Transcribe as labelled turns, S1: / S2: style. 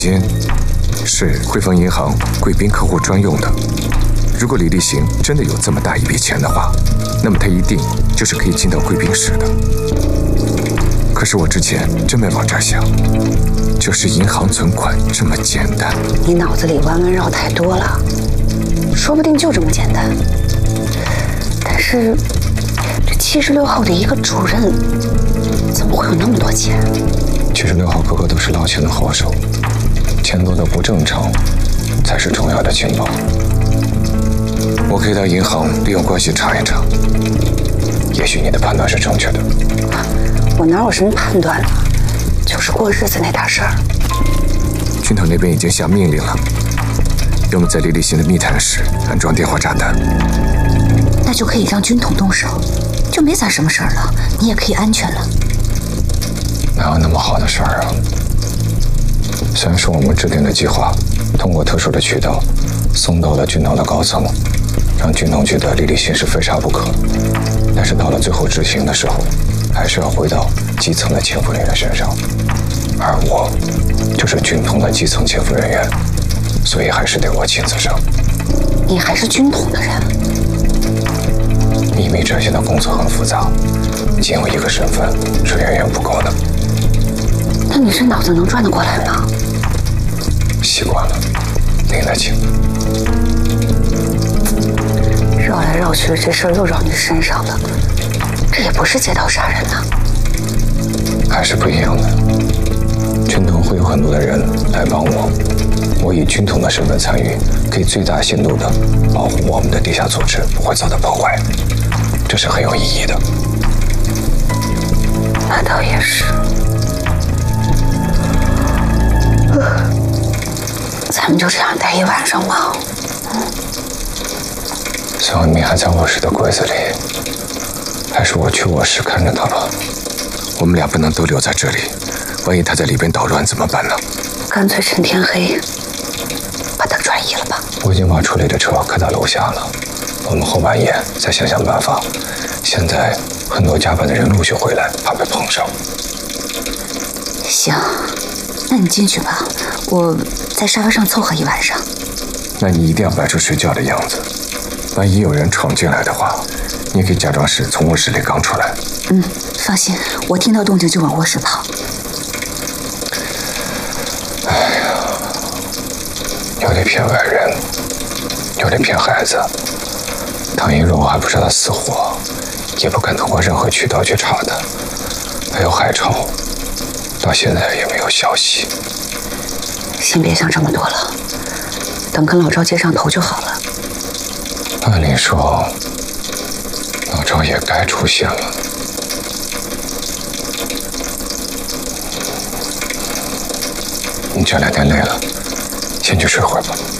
S1: 金是汇丰银行贵宾客户专用的。如果李立行真的有这么大一笔钱的话，那么他一定就是可以进到贵宾室的。可是我之前真没往这儿想，就是银行存款这么简单。
S2: 你脑子里弯弯绕太多了，说不定就这么简单。但是这76号的一个主任，怎么会有那么多钱
S3: ？76号个个都是捞钱的好手，钱多的不正常，才是重要的情报。
S1: 我可以到银行利用关系查一查，
S3: 也许你的判断是正确的。
S2: 我哪有什么判断了，就是过日子那点事儿。
S1: 军统那边已经下命令了，要么在李立行的密谈室安装电话炸弹。
S4: 那就可以让军统动手，就没咱什么事儿了，你也可以安全了。
S3: 哪有那么好的事儿啊？虽然说我们制定的计划通过特殊的渠道送到了军统的高层，让军统觉得李立行是非杀不可，但是到了最后执行的时候，还是要回到基层的潜伏人员身上，而我就是军统的基层潜伏人员，所以还是得我亲自上。
S2: 你还是军统的人？
S3: 秘密这些的工作很复杂，仅有一个身份是远远不够的。
S2: 那你这脑子能转得过来吗？
S3: 习惯了，拎得清。
S2: 绕来绕去的这事儿又绕你身上了，这也不是街道杀人呐。
S3: 还是不一样的。军统会有很多的人来帮我，我以军统的身份参与，可以最大限度地保护我们的地下组织不会遭到破坏，这是很有意义的。
S2: 那倒也是。咱们就这样待一晚上吗？
S3: 孙伟明还在卧室的柜子里，还是我去卧室看着他吧。
S1: 我们俩不能都留在这里，万一他在里边捣乱怎么办呢？
S2: 干脆趁天黑把他转移了吧。
S3: 我已经把处理的车开到楼下了，我们后半夜再想想办法。现在很多加班的人陆续回来，怕被碰上。
S4: 行，那你进去吧，我在沙发上凑合一晚上。
S1: 那你一定要摆出睡觉的样子，万一有人闯进来的话，你可以假装是从卧室里刚出来。
S4: 放心，我听到动静就往卧室跑。
S3: 哎呀，有得骗外人，有得骗孩子。唐一若还不知道死活，也不敢通过任何渠道去查他。还有海潮，到现在也没有消息。
S2: 先别想这么多了，等跟老赵接上头就好了。
S3: 按理说，老赵也该出现了。你这2天累了，先去睡会吧。